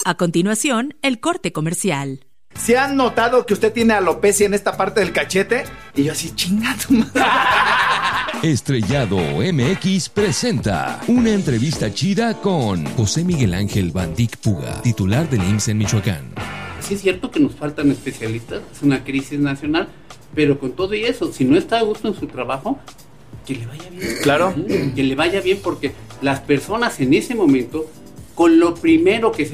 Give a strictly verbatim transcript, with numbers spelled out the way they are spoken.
A continuación, el corte comercial. ¿Se han notado que usted tiene alopecia en esta parte del cachete? Y yo así, chinga tu madre. Estrellado M X presenta una entrevista chida con José Miguel Ángel Van Dyck Puga, titular del I M S S en Michoacán. Sí es cierto que nos faltan especialistas, es una crisis nacional, pero con todo y eso, si no está a gusto en su trabajo, que le vaya bien. Claro. Que le vaya bien, porque las personas en ese momento, con lo primero que se